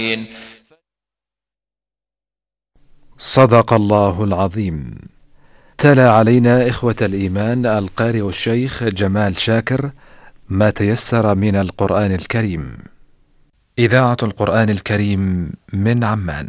صدق الله العظيم. تلا علينا إخوة الإيمان القارئ الشيخ جمال شاكر ما تيسر من القرآن الكريم. إذاعة القرآن الكريم من عمان.